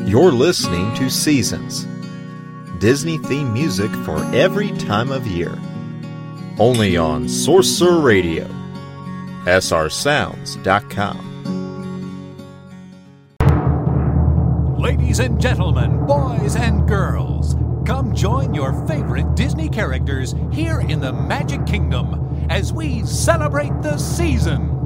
You're listening to Seasons, Disney-themed music for every time of year. Only on Sorcerer Radio, srsounds.com. Ladies and gentlemen, boys and girls, come join your favorite Disney characters here in the Magic Kingdom as we celebrate the season.